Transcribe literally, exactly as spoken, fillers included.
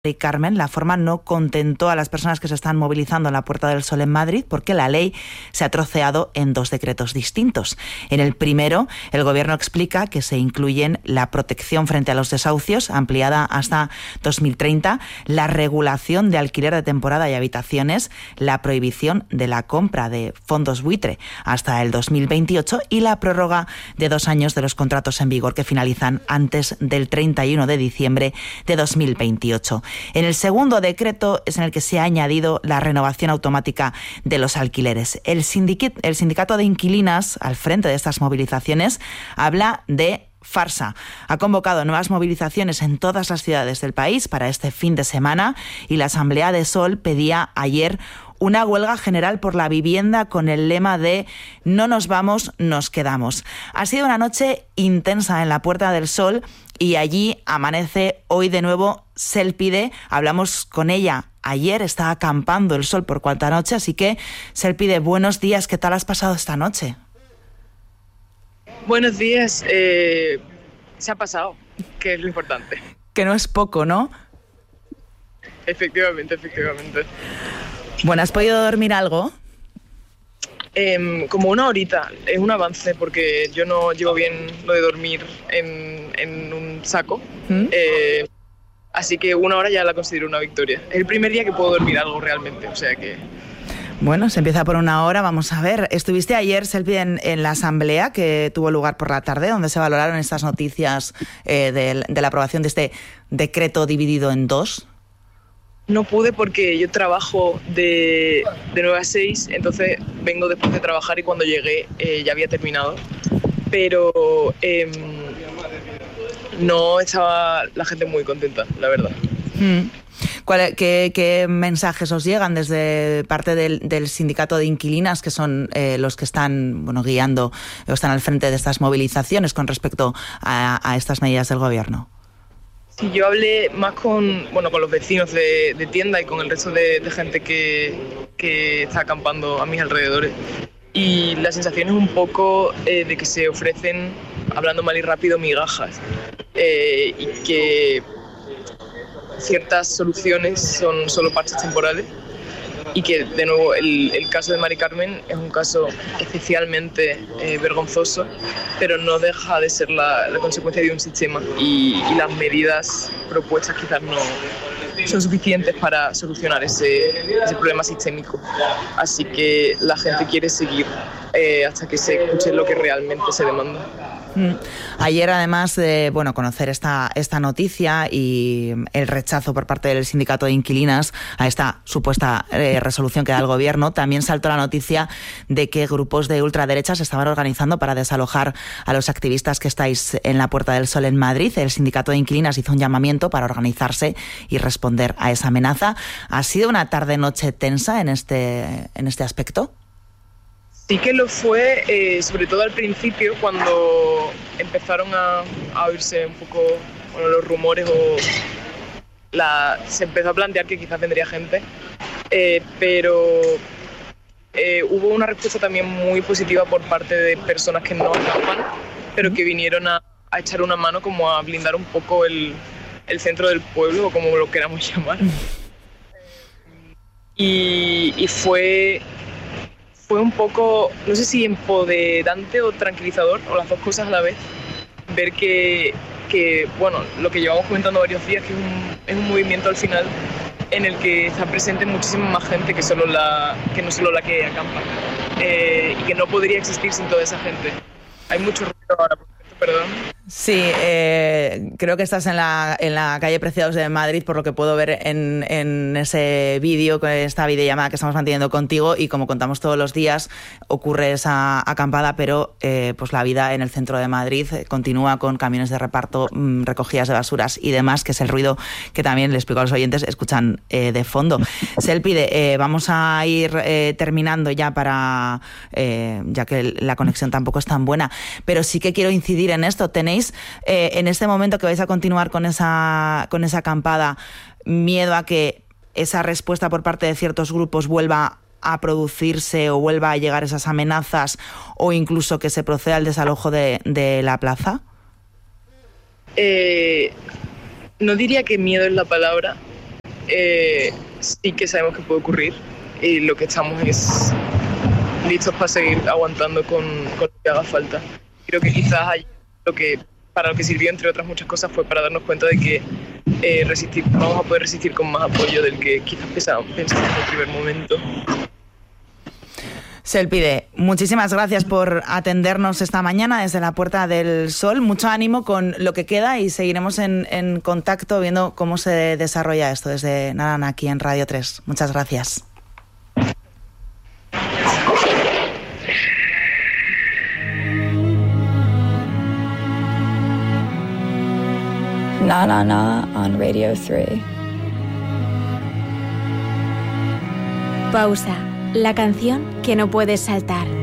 Mari Carmen, la forma no contentó a las personas que se están movilizando en la Puerta del Sol en Madrid porque la ley se ha troceado en dos decretos distintos. En el primero, el Gobierno explica que se incluyen la protección frente a los desahucios, ampliada hasta dos mil treinta, la regulación de alquiler de temporada y habitaciones, la prohibición de la compra de fondos buitre hasta el dos mil veintiocho y la prórroga de dos años de los contratos en vigor que finalizan antes del treinta y uno de diciembre de dos mil veintiocho. En el segundo decreto es en el que se ha añadido la renovación automática de los alquileres. El sindicato, el sindicato de inquilinas, al frente de estas movilizaciones, habla de farsa. Ha convocado nuevas movilizaciones en todas las ciudades del país para este fin de semana y la Asamblea de Sol pedía ayer una huelga general por la vivienda con el lema de no nos vamos, nos quedamos. Ha sido una noche intensa en la Puerta del Sol y allí amanece hoy de nuevo Selpide. Hablamos con ella ayer, está acampando el sol por cuarta noche, así que Selpide, buenos días, ¿qué tal has pasado esta noche? Buenos días, eh, se ha pasado, que es lo importante. Que no es poco, ¿no? Efectivamente, efectivamente. Bueno, ¿has podido dormir algo? Eh, como una horita, es un avance porque yo no llevo bien lo de dormir en, en un saco, ¿Mm? eh, así que una hora ya la considero una victoria. Es el primer día que puedo dormir algo realmente, o sea que... Bueno, se empieza por una hora, vamos a ver. Estuviste ayer, Selpide, en, en la asamblea que tuvo lugar por la tarde, donde se valoraron estas noticias eh, de, de la aprobación de este decreto dividido en dos. No pude porque yo trabajo de, de nueve a seis, entonces vengo después de trabajar y cuando llegué eh, ya había terminado. Pero eh, no estaba la gente muy contenta, la verdad. Mm. ¿Cuál, qué, ¿Qué mensajes os llegan desde parte del, del sindicato de inquilinas, que son eh, los que están bueno, guiando o están al frente de estas movilizaciones con respecto a, a estas medidas del Gobierno? Sí, yo hablé más con, bueno, con los vecinos de, de tienda y con el resto de, de gente que, que está acampando a mis alrededores. Y la sensación es un poco eh, de que se ofrecen, hablando mal y rápido, migajas. Eh, y que ciertas soluciones son solo parches temporales. Y que, de nuevo, el, el caso de Mari Carmen es un caso especialmente eh, vergonzoso, pero no deja de ser la, la consecuencia de un sistema y, y las medidas propuestas quizás no son suficientes para solucionar ese, ese problema sistémico. Así que la gente quiere seguir eh, hasta que se escuche lo que realmente se demanda. Mm. Ayer, además de bueno, conocer esta, esta noticia y el rechazo por parte del sindicato de inquilinas a esta supuesta eh, resolución que da el Gobierno, también saltó la noticia de que grupos de ultraderecha se estaban organizando para desalojar a los activistas que estáis en la Puerta del Sol en Madrid. El sindicato de inquilinas hizo un llamamiento para organizarse y responder a esa amenaza. ¿Ha sido una tarde-noche tensa en este, en este aspecto? Sí que lo fue, eh, sobre todo al principio, cuando empezaron a, a oírse un poco bueno, los rumores o la, se empezó a plantear que quizás vendría gente, eh, pero eh, hubo una respuesta también muy positiva por parte de personas que no acampan, pero que vinieron a, a echar una mano como a blindar un poco el, el centro del pueblo, o como lo queramos llamar. Y, y fue... Fue un poco, no sé si empoderante o tranquilizador, o las dos cosas a la vez, ver que, que bueno, lo que llevamos comentando varios días, que es un, es un movimiento al final en el que está presente muchísima más gente que, solo la, que no solo la que acampa, eh, y que no podría existir sin toda esa gente. Hay mucho ruido ahora, por cierto, perdón. Sí, eh, creo que estás en la, en la calle Preciados de Madrid, por lo que puedo ver en, en ese vídeo, esta videollamada que estamos manteniendo contigo, y como contamos todos los días, ocurre esa acampada, pero eh, pues la vida en el centro de Madrid continúa con camiones de reparto, mmm, recogidas de basuras y demás, que es el ruido que también, le explico a los oyentes, escuchan eh, de fondo. Selpide, eh, vamos a ir eh, terminando ya para, eh, ya que la conexión tampoco es tan buena, pero sí que quiero incidir en esto. ¿Tenéis Eh, en este momento que vais a continuar con esa, con esa acampada, miedo a que esa respuesta por parte de ciertos grupos vuelva a producirse o vuelva a llegar esas amenazas, o incluso que se proceda al desalojo de, de la plaza? Eh, no diría que miedo es la palabra, eh, sí que sabemos que puede ocurrir y lo que estamos es listos para seguir aguantando con, con lo que haga falta. Creo que quizás hay lo que, para lo que sirvió, entre otras muchas cosas, fue para darnos cuenta de que eh, resistir, vamos a poder resistir con más apoyo del que quizás pensábamos en el primer momento. Selpide, muchísimas gracias por atendernos esta mañana desde la Puerta del Sol. Mucho ánimo con lo que queda y seguiremos en, en contacto viendo cómo se desarrolla esto desde Narán aquí en Radio tres. Muchas gracias. Na Na Na on Radio tres. Pausa, la canción que no puedes saltar.